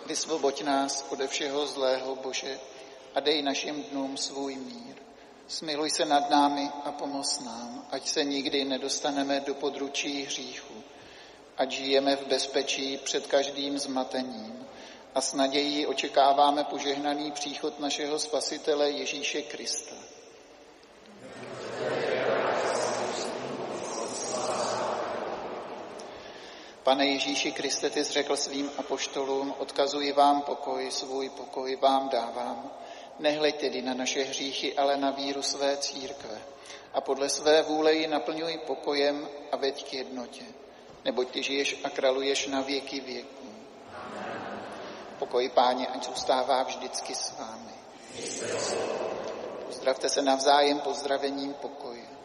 Vysvoboď nás ode všeho zlého, Bože, a dej našim dnům svůj mír. Smiluj se nad námi a pomoz nám, ať se nikdy nedostaneme do područí hříchu, ať žijeme v bezpečí před každým zmatením a s nadějí očekáváme požehnaný příchod našeho Spasitele Ježíše Krista. Pane Ježíši Kriste, ty jsi řekl svým apoštolům, odkazuji vám pokoj, svůj pokoj vám dávám. Nehleď tedy na naše hříchy, ale na víru své církve. A podle své vůle ji naplňuj pokojem a veď k jednotě. Neboť ty žiješ a králuješ na věky věků. Pokoj Páně, ať zůstává vždycky s vámi. Pozdravte se navzájem pozdravením pokoje.